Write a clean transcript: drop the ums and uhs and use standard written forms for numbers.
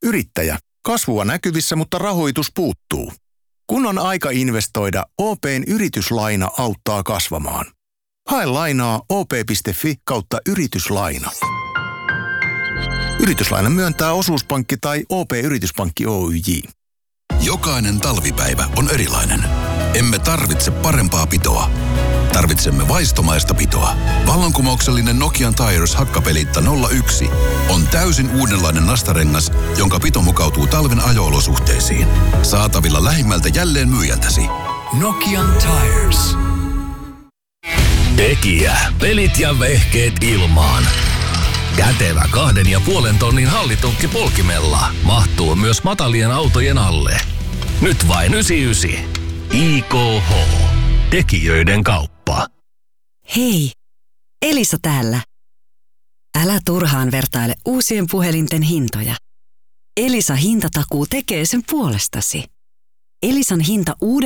Yrittäjä. Kasvua näkyvissä, mutta rahoitus puuttuu. Kun on aika investoida, OP:n yrityslaina auttaa kasvamaan. Hae lainaa op.fi/yrityslaina. Yrityslainan myöntää Osuuspankki tai OP-yrityspankki Oyj. Jokainen talvipäivä on erilainen. Emme tarvitse parempaa pitoa. Tarvitsemme vaistomaista pitoa. Vallankumouksellinen Nokian Tires hakkapeliitta 01 on täysin uudenlainen nastarengas, jonka pito mukautuu talven ajo-olosuhteisiin. Saatavilla lähimmältä jälleen myyjältäsi. Nokian Tires. Tekijä, pelit ja vehkeet ilmaan. Kätevä 2,5 tonnin hallitukki polkimella mahtuu myös matalien autojen alle. Nyt vain 99. IKH. Tekijöiden kauppa. Hei, Elisa täällä. Älä turhaan vertaile uusien puhelinten hintoja. Elisa hintatakuu tekee sen puolestasi. Elisan hinta uuden